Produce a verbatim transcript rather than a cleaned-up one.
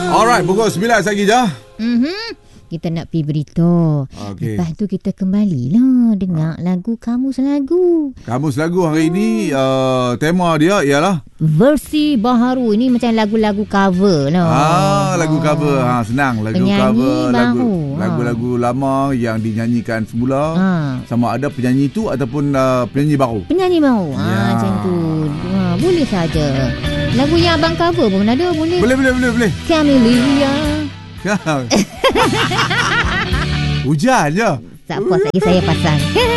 Alright, pukul sembilan lagi je. Mhm. Kita nak pergi berita. Okay. Lepas tu kita kembalilah dengar lagu Kamus Lagu. Kamus Lagu hari ini uh, tema dia ialah versi baharu. Ini macam lagu-lagu cover lah. Ah, lagu cover. Ha, senang. Lagu penyanyi cover baru. lagu, Ha. lagu-lagu lama yang dinyanyikan semula. Ha. Sama ada penyanyi tu ataupun uh, penyanyi baru. Penyanyi baru. Ha, Ya. macam tu. Ha, boleh saja. Lagu yang abang cover pun ada, boleh. Boleh, boleh, boleh, boleh. Camelia. Hujan je. Tak puas lagi saya pasang.